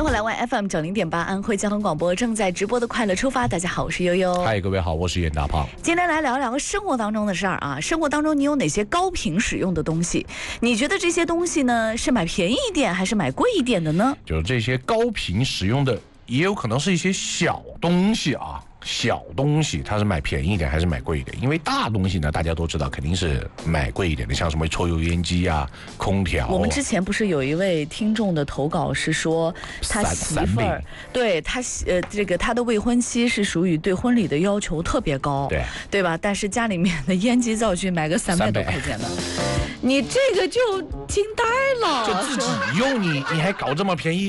迎回来，One FM 90.8安徽交通广播正在直播的快乐出发。大家好，我是悠悠。 嗨，各位好，我是严大胖。 今天来聊聊生活当中的事儿啊。生活当中你有哪些高频使用的东西？你觉得这些东西呢是买便宜一点还是买贵一点的呢？ 就是这些高频使用的，也有可能是一些小东西啊。小东西它是买便宜一点还是买贵一点？因为大东西呢，大家都知道肯定是买贵一点的，像什么抽油烟机啊、空调啊。 我们之前不是有一位听众的投稿是说，他媳妇儿对他他的未婚妻是属于对婚礼的要求特别高，对吧？但是家里面的烟机灶具买个300多块钱的，你这个就惊呆了， 就自己用你还搞这么便宜。